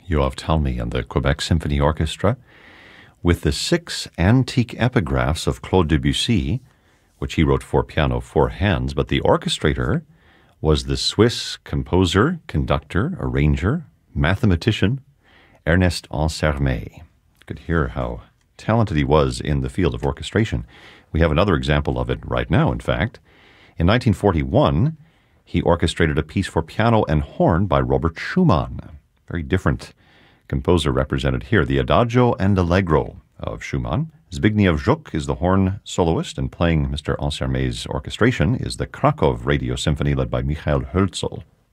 Yoav Talmy and the Quebec Symphony Orchestra with the 6 antique epigraphs of Claude Debussy, which he wrote for piano, 4 hands, but the orchestrator was the Swiss composer, conductor, arranger, mathematician, Ernest Ansermet. You could hear how talented he was in the field of orchestration. We have another example of it right now, in fact. In 1941, he orchestrated a piece for piano and horn by Robert Schumann. Very different composer represented here, the Adagio and Allegro of Schumann. Zbigniew Żuk is the horn soloist, and playing Mr. Ansermet's orchestration is the Krakow Radio Symphony led by Michael Hölzel.